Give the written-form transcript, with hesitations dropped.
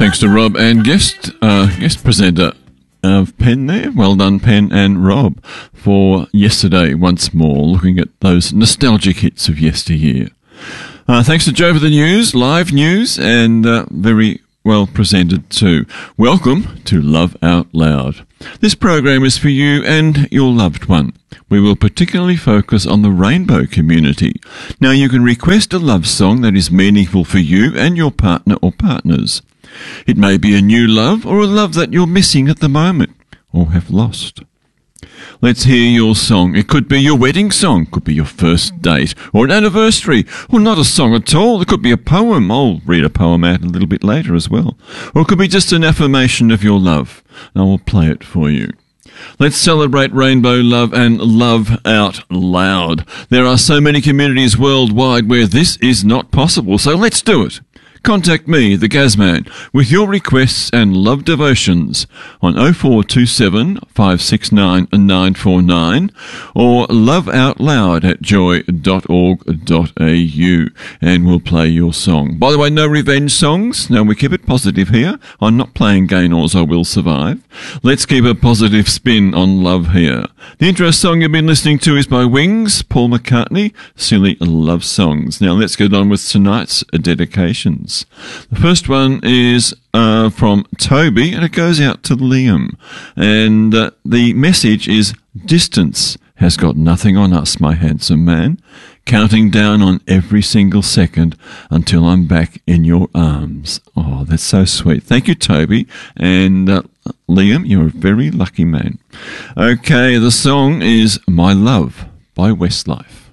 Thanks to Rob and guest presenter of Pen there. Well done, Pen and Rob, for yesterday once more, looking at those nostalgic hits of yesteryear. Thanks to Joe for the news, live news, and very well presented too. Welcome to Love Out Loud. This program is for you and your loved one. We will particularly focus on the rainbow community. Now you can request a love song that is meaningful for you and your partner or partners. It may be a new love or a love that you're missing at the moment or have lost. Let's hear your song. It could be your wedding song, could be your first date or an anniversary, or not a song at all. It could be a poem. I'll read a poem out a little bit later as well. Or it could be just an affirmation of your love. I will play it for you. Let's celebrate rainbow love and love out loud. There are so many communities worldwide where this is not possible, so let's do it. Contact me, the Gazman, with your requests and love devotions on 0427 569 949 or loveoutloud@joy.org.au, and we'll play your song. By the way, no revenge songs. No, we keep it positive here. I'm not playing Gaynors, I Will Survive. Let's keep a positive spin on love here. The intro song you've been listening to is by Wings, Paul McCartney, Silly Love Songs. Now let's get on with tonight's dedications. The first one is from Toby, and it goes out to Liam. And the message is, distance has got nothing on us, my handsome man. Counting down on every single second until I'm back in your arms. Oh, that's so sweet. Thank you, Toby. And Liam, you're a very lucky man. Okay, the song is My Love by Westlife.